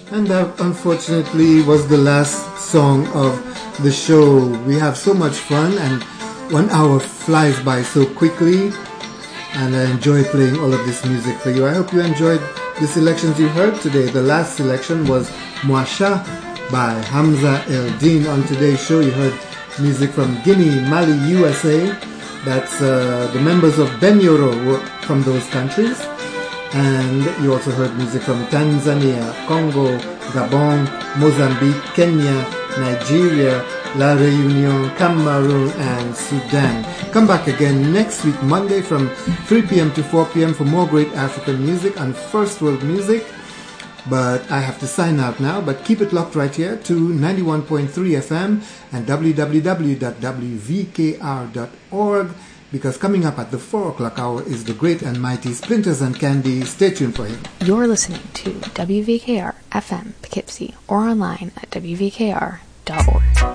And that unfortunately was the last song of the show. We have so much fun and 1 hour flies by so quickly, and I enjoy playing all of this music for you. I hope you enjoyed the selections you heard today. The last selection was Mwasha by Hamza El-Din. On today's show you heard music from Guinea, Mali, USA. That's the members of Benyoro were from those countries. And you also heard music from Tanzania, Congo, Gabon, Mozambique, Kenya, Nigeria, La Réunion, Cameroon, and Sudan. Come back again next week, Monday from 3 p.m. to 4 p.m. for more great African music and first world music. But I have to sign out now, but keep it locked right here to 91.3 FM and www.wvkr.org, because coming up at the 4 o'clock hour is the great and mighty Splinters and Candy. Stay tuned for him. You're listening to WVKR FM Poughkeepsie or online at wvkr.org.